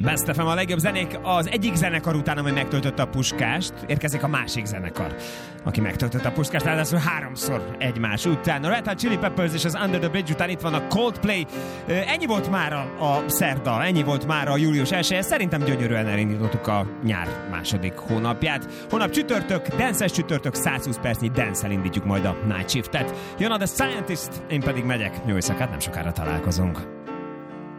Best FM a legjobb zenék az egyik zenekar után, amely megtöltötte a Puskást, érkezik a másik zenekar, aki megtöltötte a Puskást, ráadásul 3-szor egymás után. A Red Hot Chili Peppers és az Under the Bridge után itt van a Coldplay. Ennyi volt már a szerda, ennyi volt már a július 1-e. Szerintem gyönyörűen elindítottuk a nyár második hónapját. Holnap csütörtök, dance-es csütörtök, 120 percnyi dance-el indítjuk majd a Night Shift-et. Jön a The Scientist, én pedig megyek. Jó éjszakát, nem sokára találkozunk.